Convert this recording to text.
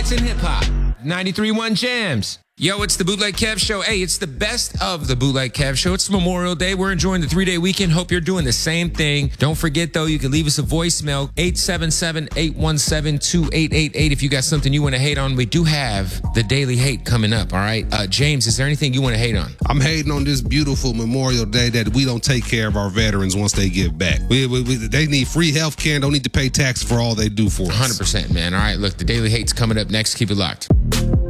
hits and hip hop. 93.1 Jams. Yo, it's the Bootleg Kev Show. Hey, it's the best of the Bootleg Kev Show. It's Memorial Day. We're enjoying the 3-day weekend. Hope you're doing the same thing. Don't forget, though, you can leave us a voicemail, 877-817-2888. If you got something you want to hate on, we do have the Daily Hate coming up, all right? James, is there anything you want to hate on? I'm hating on this beautiful Memorial Day that we don't take care of our veterans once they give back. They need free health care and don't need to pay taxes for all they do for us. 100%, man. All right, look, the Daily Hate's coming up next. Keep it locked.